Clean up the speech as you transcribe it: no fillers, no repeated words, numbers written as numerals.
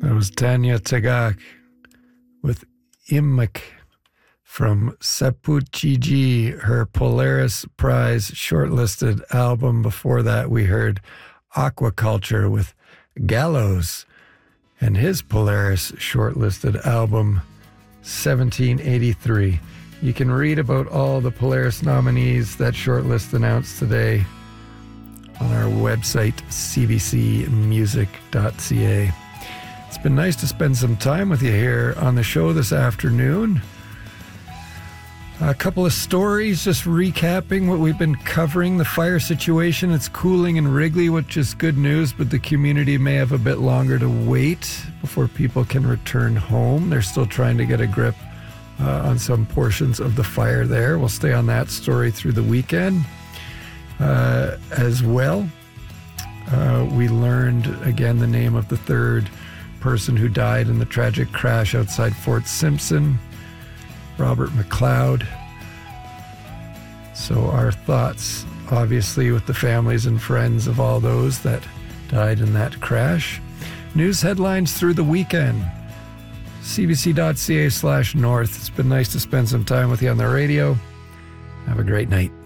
That was Tanya Tagak with Immak from Sapuchiji, her Polaris Prize shortlisted album. Before that, we heard Aquaculture with Gallows and his Polaris shortlisted album, 1783. You can read about all the Polaris nominees that shortlist announced today on our website, cbcmusic.ca. It's been nice to spend some time with you here on the show this afternoon. A couple of stories, just recapping what we've been covering. The fire situation, it's cooling in Wrigley, which is good news, but the community may have a bit longer to wait before people can return home. They're still trying to get a grip on some portions of the fire there. We'll stay on that story through the weekend. As well, we learned again the name of the third person who died in the tragic crash outside Fort Simpson, Robert McLeod. So our thoughts, obviously, with the families and friends of all those that died in that crash. News headlines through the weekend. cbc.ca/north. It's been nice to spend some time with you on the radio. Have a great night.